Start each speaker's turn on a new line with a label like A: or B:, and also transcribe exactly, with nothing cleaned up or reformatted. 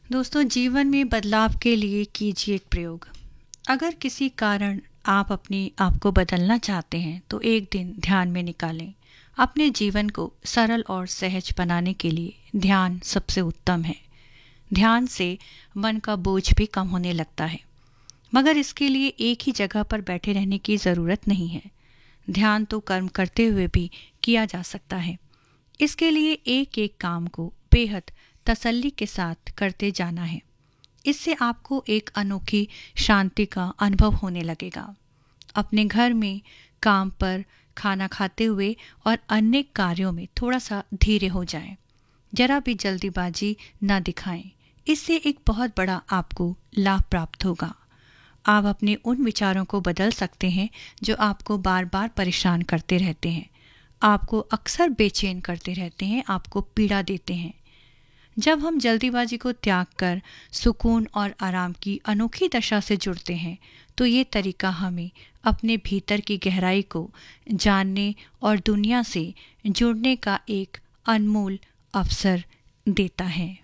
A: दोस्तों, जीवन में बदलाव के लिए कीजिए एक प्रयोग। अगर किसी कारण आप अपने आप को बदलना चाहते हैं तो एक दिन ध्यान में निकालें। अपने जीवन को सरल और सहज बनाने के लिए ध्यान सबसे उत्तम है। ध्यान से मन का बोझ भी कम होने लगता है, मगर इसके लिए एक ही जगह पर बैठे रहने की ज़रूरत नहीं है। ध्यान तो कर्म करते हुए भी किया जा सकता है। इसके लिए एक एक काम को बेहद तसल्ली के साथ करते जाना है। इससे आपको एक अनोखी शांति का अनुभव होने लगेगा। अपने घर में, काम पर, खाना खाते हुए और अन्य कार्यों में थोड़ा सा धीरे हो जाएं। जरा भी जल्दीबाजी ना दिखाएं। इससे एक बहुत बड़ा आपको लाभ प्राप्त होगा। आप अपने उन विचारों को बदल सकते हैं जो आपको बार बार परेशान करते रहते हैं, आपको अक्सर बेचैन करते रहते हैं, आपको पीड़ा देते हैं। जब हम जल्दीबाजी को त्याग कर सुकून और आराम की अनोखी दशा से जुड़ते हैं तो ये तरीका हमें अपने भीतर की गहराई को जानने और दुनिया से जुड़ने का एक अनमोल अवसर देता है।